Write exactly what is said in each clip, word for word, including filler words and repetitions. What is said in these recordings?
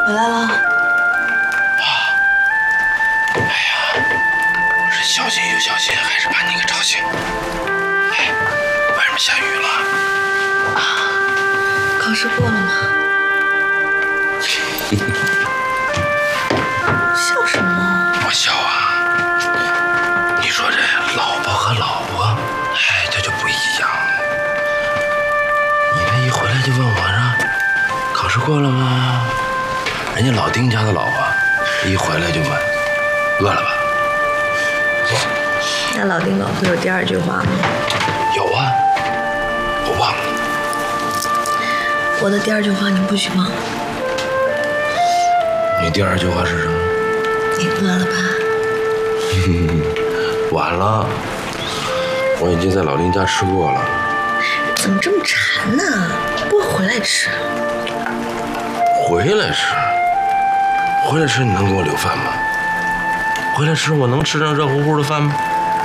回来了。 啊！哎呀，我是小心又小心，还是把你给吵醒。哎，外面下雨了。 啊，考试过了吗？笑什么？ 我笑啊！你说这老婆和老婆，哎，这就不一样了。你这一回来就问我说，考试过了吗？人家老丁家的老婆一回来就问，饿了吧？ 那老丁老婆有第二句话吗？ 有啊，我忘了。 我的第二句话你不许忘。 你第二句话是什么？ 你饿了吧？ 晚了，我已经在老丁家吃过了。 怎么这么馋呢？不回来吃？ 回来吃？回来吃你能给我留饭吗？回来吃我能吃上热乎乎的饭吗？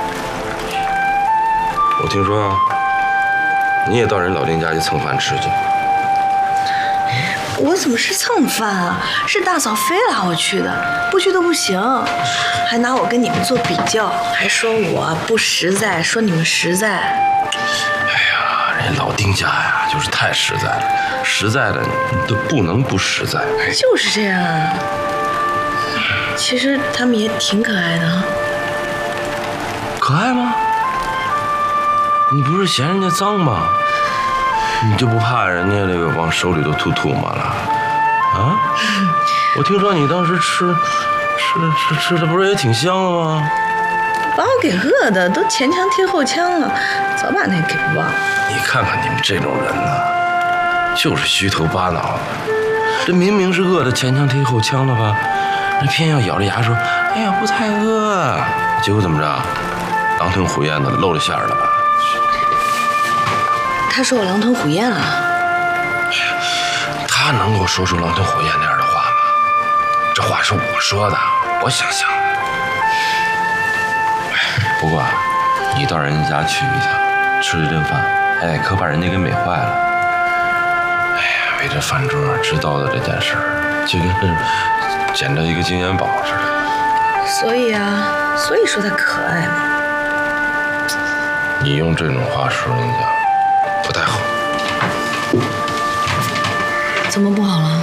我听说啊，你也到人老丁家去蹭饭吃去。 我怎么是蹭饭啊？是大嫂非拉我去的，不去都不行，还拿我跟你们做比较，还说我不实在，说你们实在。 哎呀，人老丁家呀，就是太实在了，实在的都不能不实在。 就是这样啊。其实他们也挺可爱的啊。 可爱吗？你不是嫌人家脏吗？你就不怕人家这个往手里头吐唾沫了？啊？我听说你当时吃吃吃吃的不是也挺香的吗？ 把我给饿的都前腔贴后腔了，早把那给忘了。 你看看你们这种人呐，就是虚头巴脑的。这明明是饿的前腔贴后腔了吧，那偏要咬着牙说：“哎呀，不太饿。”结果怎么着？狼吞虎咽的露了馅儿了吧？ 他说我狼吞虎咽了。 他能够说出狼吞虎咽那样的话吗？这话是我说的，我想象的。不过啊，你到人家家去一趟，吃这顿饭，哎，可把人家给美坏了。哎呀，为这饭桌知道的这件事儿，就跟捡着一个金元宝似的。 所以啊，所以说他可爱嘛。 你用这种话说人家，不太好。 怎么不好了？